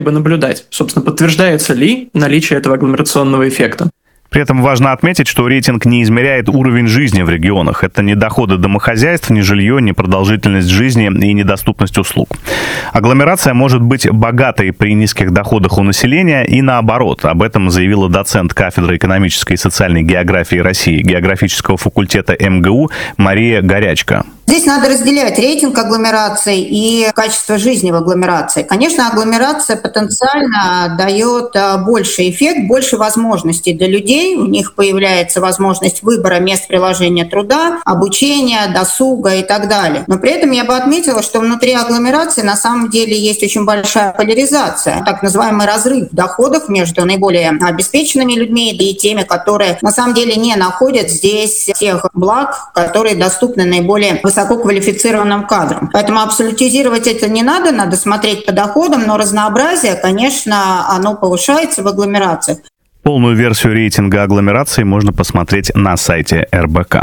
наблюдать, собственно, подтверждается ли наличие этого агломерационного эффекта. При этом важно отметить, что рейтинг не измеряет уровень жизни в регионах. Это не доходы домохозяйств, не жилье, не продолжительность жизни и недоступность услуг. Агломерация может быть богатой при низких доходах у населения и наоборот. Об этом заявила доцент кафедры экономической и социальной географии России географического факультета МГУ Мария Горячка. Здесь надо разделять рейтинг агломераций и качество жизни в агломерации. Конечно, агломерация потенциально дает больший эффект, больше возможностей для людей. У них появляется возможность выбора мест приложения труда, обучения, досуга и так далее. Но при этом я бы отметила, что внутри агломерации на самом деле есть очень большая поляризация, так называемый разрыв доходов между наиболее обеспеченными людьми и теми, которые на самом деле не находят здесь тех благ, которые доступны наиболее высококвалифицированным кадрам. Поэтому абсолютизировать это не надо, надо смотреть по доходам, но разнообразие, конечно, оно повышается в агломерациях. Полную версию рейтинга агломераций можно посмотреть на сайте РБК.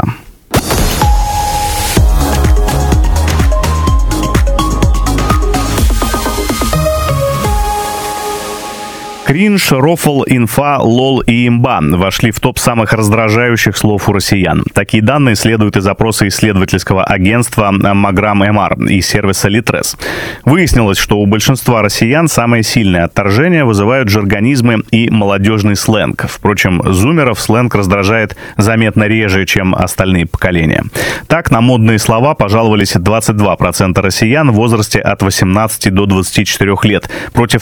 Кринж, рофл, инфа, лол и имба вошли в топ самых раздражающих слов у россиян. Такие данные следуют из опроса исследовательского агентства Magram MR и сервиса Litres. Выяснилось, что у большинства россиян самое сильное отторжение вызывают жаргонизмы и молодежный сленг. Впрочем, зумеров сленг раздражает заметно реже, чем остальные поколения. Так, на модные слова пожаловались 22% россиян в возрасте от 18 до 24 лет, против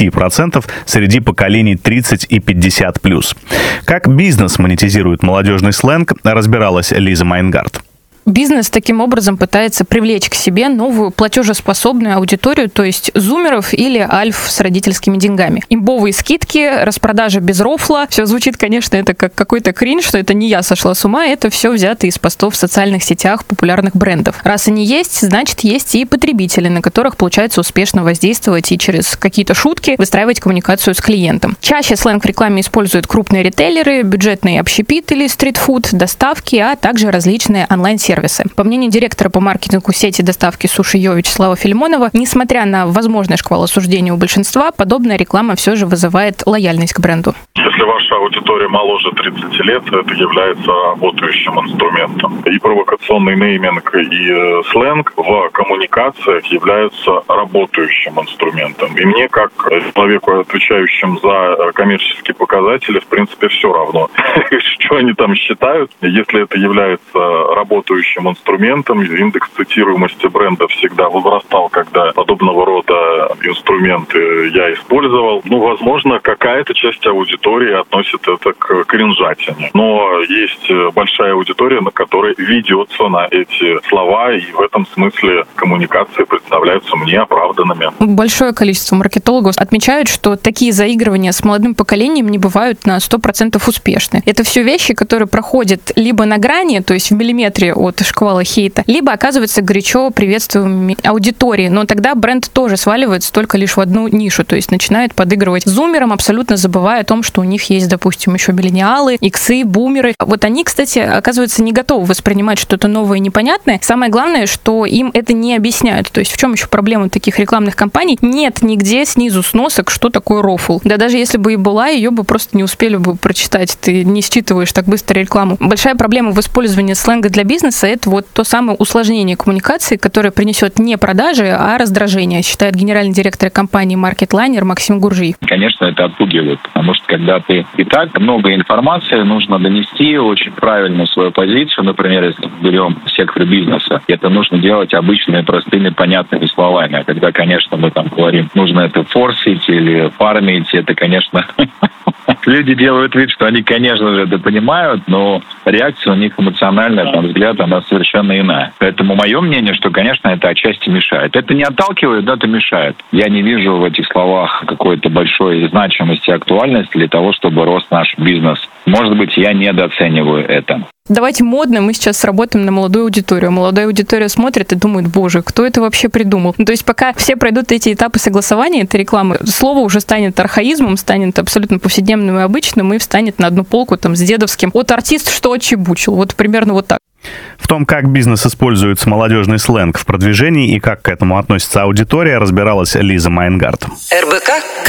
30% среди поколений 30 и 50+. Как бизнес монетизирует молодежный сленг, разбиралась Лиза Майнгард. Бизнес таким образом пытается привлечь к себе новую платежеспособную аудиторию, то есть зумеров или альф с родительскими деньгами. Имбовые скидки, распродажа без рофла. Все звучит, конечно, это как какой-то кринж, что это не я сошла с ума, это все взято из постов в социальных сетях популярных брендов. Раз они есть, значит, есть и потребители, на которых получается успешно воздействовать и через какие-то шутки выстраивать коммуникацию с клиентом. Чаще сленг в рекламе используют крупные ритейлеры, бюджетный общепит или стритфуд, доставки, а также различные онлайн-сервисы. По мнению директора по маркетингу сети доставки Суши Йо Вячеслава Филимонова, несмотря на возможный шквал осуждения у большинства, подобная реклама все же вызывает лояльность к бренду. Если ваша аудитория моложе 30 лет, это является работающим инструментом. И провокационный нейминг, и сленг в коммуникациях являются работающим инструментом. И мне, как человеку, отвечающему за коммерческие показатели, в принципе, все равно, что они там считают. Если это является работающим инструментом, индекс цитируемости бренда всегда возрастал, когда подобного рода инструменты я использовал. Возможно, какая-то часть аудитории относит это к кринжатине. Но есть большая аудитория, на которой ведется на эти слова, и в этом смысле коммуникации представляются мне оправданными. Большое количество маркетологов отмечают, что такие заигрывания с молодым поколением не бывают на 100% успешны. Это все вещи, которые проходят либо на грани, то есть в миллиметре от шквала хейта, либо оказываются горячо приветствуемыми аудитории, но тогда бренд тоже сваливается только лишь в одну нишу, то есть начинает подыгрывать зумерам, абсолютно забывая о том, что у них есть, допустим, еще миллениалы, иксы, бумеры. Вот они, кстати, оказывается, не готовы воспринимать что-то новое и непонятное. Самое главное, что им это не объясняют. То есть в чем еще проблема таких рекламных кампаний? Нет нигде снизу сносок, что такое рофл. Да даже если бы и была, ее бы просто не успели бы прочитать. Ты не считываешь так быстро рекламу. Большая проблема в использовании сленга для бизнеса — это вот то самое усложнение коммуникации, которое принесет не продажи, а раздражение, считает генеральный директор компании MarketLiner Максим Гуржиев. Конечно, это отпугивает, потому что когда ты и так много информации, нужно донести очень правильно свою позицию. Например, если берем сектор бизнеса, это нужно делать обычными, простыми, понятными словами. А когда, конечно, мы там говорим, нужно это форсить или фармить, это, конечно... Люди делают вид, что они, конечно же, это понимают, но реакция у них эмоциональная, на взгляд, она совершенно иная. Поэтому мое мнение, что, конечно, это отчасти мешает. Это не отталкивает, да, это мешает. Я не вижу в этих словах какой-то большой значимости и актуальности для того, чтобы рос наш бизнес. Может быть, я недооцениваю это. Давайте модно, мы сейчас сработаем на молодую аудиторию. Молодая аудитория смотрит и думает, боже, кто это вообще придумал? То есть пока все пройдут эти этапы согласования этой рекламы, слово уже станет архаизмом, станет абсолютно повседневным и обычным, и встанет на одну полку там с дедовским. Вот артист что отчебучил, вот примерно вот так. В том, как бизнес использует молодежный сленг в продвижении и как к этому относится аудитория, разбиралась Лиза Майнгард. РБК